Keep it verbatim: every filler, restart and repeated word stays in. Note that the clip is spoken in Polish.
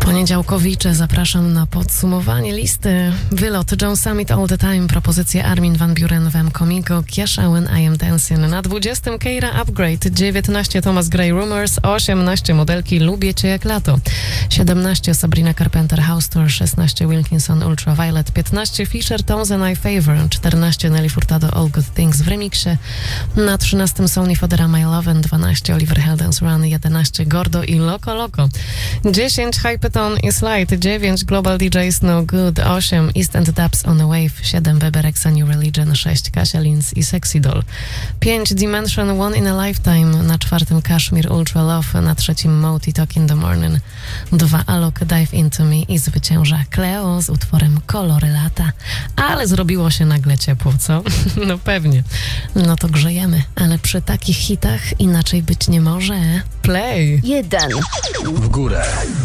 Poniedziałkowicze zapraszam na podsumowanie listy. Wylot John Summit All The Time, propozycje Armin van Buuren w M-Comigo, Kiesza When I Am Dancing. Na dwudziestym Keira Upgrade, dziewiętnaście Thomas Gray Rumors, osiemnaście modelki Lubię Cię jak lato, siedemnaście Sabrina Carpenter House Tour, szesnaście Wilkinson Ultraviolet, piętnaście Fisher Tones and I Favor, czternaście Nelly Furtado All Good Things w remiksie, na trzynastym Sony Fodera My Love, dwanaście Oliver Heldens Run, jedenaście Gordo i Loco Loco, dziesięć Hypeton i Slide, dziewięć Global D Js No Good, osiem East End Dubs On A Wave, siedem Beberexa New Religion, sześć Kasia Linz i Sexy Doll, pięć Dimension One in a Lifetime, na czwartym Kashmir Ultra Love, na trzecim Moti Talk in the Morning, dwa Alok Dive Into Me i zwycięża Cleo z utworem Kolory lata. Ale zrobiło się nagle ciepło, co? No pewnie. No to grzejemy, ale przy takich hitach inaczej być nie może. Play! Jeden. W górę.